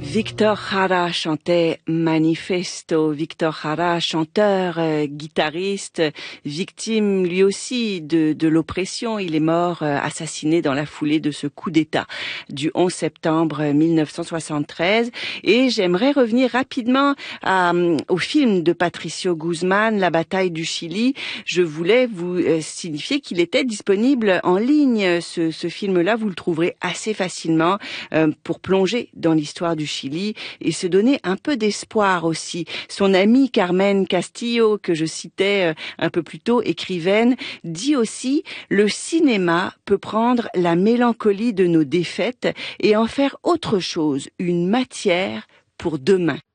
Víctor Jara chantait Manifesto. Víctor Jara, chanteur, guitariste, victime lui aussi de l'oppression. Il est mort assassiné dans la foulée de ce coup d'État du 11 septembre 1973. Et j'aimerais revenir rapidement au film de Patricio Guzmán, La bataille du Chili. Je voulais vous signifier qu'il était disponible en ligne. Ce film-là, vous le trouverez assez facilement pour plonger dans l'histoire du Chili et se donner un peu d'espoir aussi. Son amie Carmen Castillo, que je citais un peu plus tôt, écrivaine, dit aussi: le cinéma peut prendre la mélancolie de nos défaites et en faire autre chose, une matière pour demain.